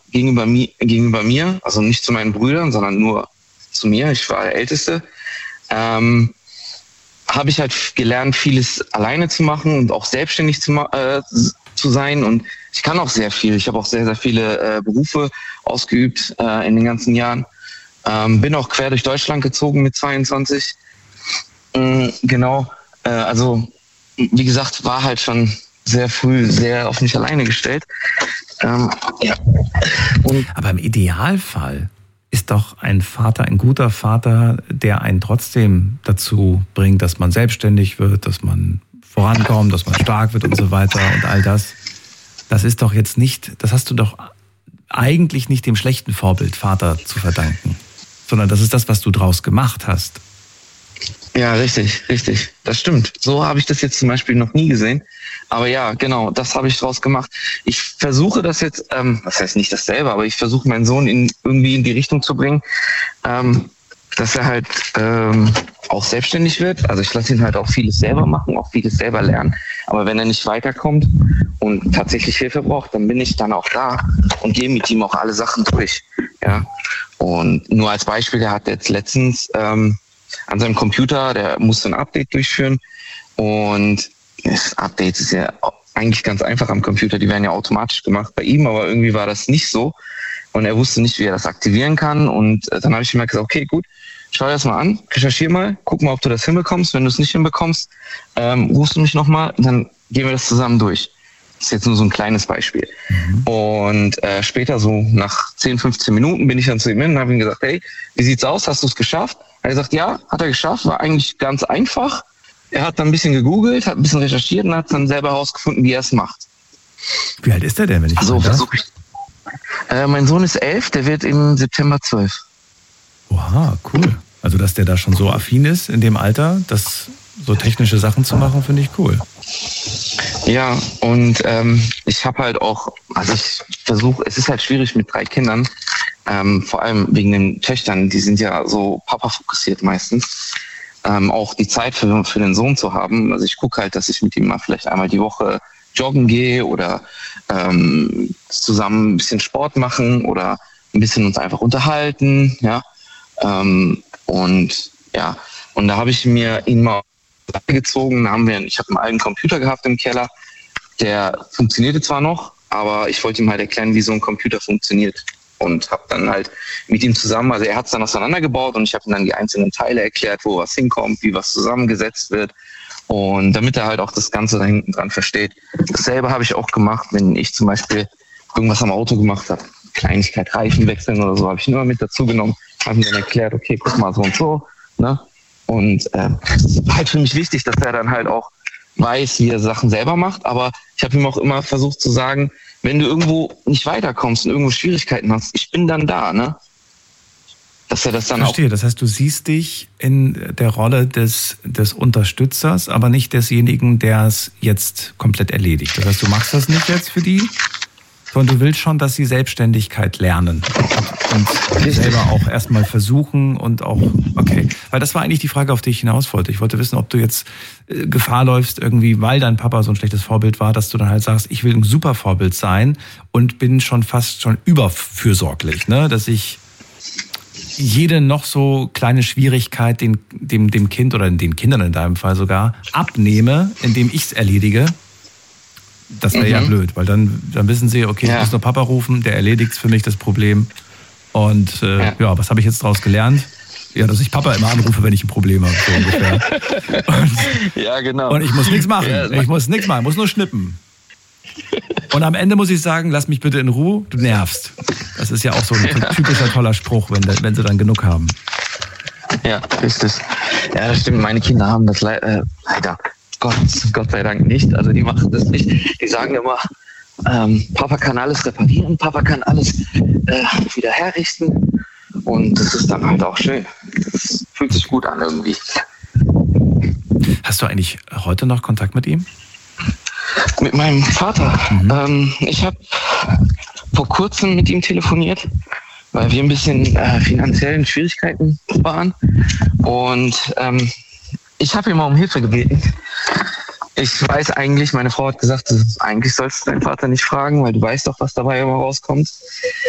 gegenüber mir, also nicht zu meinen Brüdern, sondern nur zu mir. Ich war der Älteste. Habe ich halt gelernt, vieles alleine zu machen und auch selbstständig zu sein. Und ich kann auch sehr viel. Ich habe auch sehr, sehr viele Berufe ausgeübt in den ganzen Jahren. Bin auch quer durch Deutschland gezogen mit 22. Genau. Also, wie gesagt, war halt schon sehr früh sehr auf mich alleine gestellt. Ja. Aber im Idealfall ist doch ein Vater, ein guter Vater, der einen trotzdem dazu bringt, dass man selbstständig wird, dass man vorankommt, dass man stark wird und so weiter und all das. Das ist doch jetzt nicht, das hast du doch eigentlich nicht dem schlechten Vorbild Vater zu verdanken, sondern das ist das, was du draus gemacht hast. Ja, richtig. Das stimmt. So habe ich das jetzt zum Beispiel noch nie gesehen. Aber ja, genau, das habe ich draus gemacht. Ich versuche das jetzt, das heißt nicht dasselbe, aber ich versuche meinen Sohn irgendwie in die Richtung zu bringen, dass er halt auch selbstständig wird. Also ich lasse ihn halt auch vieles selber machen, auch vieles selber lernen. Aber wenn er nicht weiterkommt und tatsächlich Hilfe braucht, dann bin ich dann auch da und gehe mit ihm auch alle Sachen durch. Ja. Und nur als Beispiel, der hat jetzt letztens an seinem Computer, der musste ein Update durchführen und das Update ist ja eigentlich ganz einfach am Computer, die werden ja automatisch gemacht bei ihm, aber irgendwie war das nicht so und er wusste nicht, wie er das aktivieren kann und dann habe ich ihm halt gesagt, okay, gut, schau dir das mal an, recherchier mal, guck mal, ob du das hinbekommst, wenn du es nicht hinbekommst, rufst du mich nochmal, dann gehen wir das zusammen durch. Das ist jetzt nur so ein kleines Beispiel. Und später, so nach 10, 15 Minuten, bin ich dann zu ihm hin und habe ihm gesagt, hey, wie sieht's aus, hast du es geschafft? Er hat gesagt, ja, hat er geschafft, war eigentlich ganz einfach. Er hat dann ein bisschen gegoogelt, hat ein bisschen recherchiert und hat dann selber herausgefunden, wie er es macht. Wie alt ist er denn, wenn ich so versuche ich. Mein Sohn ist 11, der wird im September 12. Oha, cool. Also, dass der da schon so affin ist in dem Alter, das so technische Sachen zu machen, finde ich cool. Ja, und ich habe halt auch, also ich versuche, es ist halt schwierig mit 3 Kindern, vor allem wegen den Töchtern, die sind ja so Papa-fokussiert meistens, auch die Zeit für den Sohn zu haben. Also ich gucke halt, dass ich mit ihm mal vielleicht einmal die Woche joggen gehe oder zusammen ein bisschen Sport machen oder ein bisschen uns einfach unterhalten, ja. Und da habe ich mir ihn mal gezogen, ich habe einen alten Computer gehabt im Keller, der funktionierte zwar noch, aber ich wollte ihm halt erklären, wie so ein Computer funktioniert und habe dann halt mit ihm zusammen, also er hat es dann auseinandergebaut und ich habe ihm dann die einzelnen Teile erklärt, wo was hinkommt, wie was zusammengesetzt wird und damit er halt auch das Ganze da hinten dran versteht. Dasselbe habe ich auch gemacht, wenn ich zum Beispiel irgendwas am Auto gemacht habe, Kleinigkeit, Reifen wechseln oder so, habe ich ihn immer mit dazu genommen, habe ihm dann erklärt, okay, guck mal so und so, ne? Und es war halt für mich wichtig, dass er dann halt auch weiß, wie er Sachen selber macht. Aber ich habe ihm auch immer versucht zu sagen, wenn du irgendwo nicht weiterkommst und irgendwo Schwierigkeiten hast, ich bin dann da, ne? Dass er das dann Verstehe. auch... Das heißt, du siehst dich in der Rolle des Unterstützers, aber nicht desjenigen, der es jetzt komplett erledigt. Das heißt, du machst das nicht jetzt für die, sondern du willst schon, dass sie Selbstständigkeit lernen und selber auch erstmal versuchen und auch, okay. Weil das war eigentlich die Frage, auf die ich hinaus wollte. Ich wollte wissen, ob du jetzt Gefahr läufst irgendwie, weil dein Papa so ein schlechtes Vorbild war, dass du dann halt sagst, ich will ein super Vorbild sein und bin fast schon überfürsorglich, ne? Dass ich jede noch so kleine Schwierigkeit dem Kind oder den Kindern in deinem Fall sogar abnehme, indem ich es erledige. Das wäre ja blöd, weil dann wissen sie, okay, ich muss nur Papa rufen, der erledigt für mich das Problem. Und was habe ich jetzt daraus gelernt? Ja, dass ich Papa immer anrufe, wenn ich ein Problem habe, so ungefähr. Ja, genau. Und ich muss nichts machen. Ich muss nur schnippen. Und am Ende muss ich sagen, lass mich bitte in Ruhe, du nervst. Das ist ja auch so ein typischer toller Spruch, wenn sie dann genug haben. Ja, richtig. Ja, das stimmt. Meine Kinder haben das leider, Gott sei Dank nicht. Also die machen das nicht. Die sagen immer, Papa kann alles reparieren, Papa kann alles wieder herrichten. Und das ist dann halt auch schön. Das fühlt sich gut an irgendwie. Hast du eigentlich heute noch Kontakt mit ihm? Mit meinem Vater. Ich habe vor kurzem mit ihm telefoniert, weil wir ein bisschen finanziellen Schwierigkeiten waren. Und ich habe ihn mal um Hilfe gebeten. Ich weiß eigentlich, meine Frau hat gesagt, eigentlich sollst du deinen Vater nicht fragen, weil du weißt doch, was dabei immer rauskommt.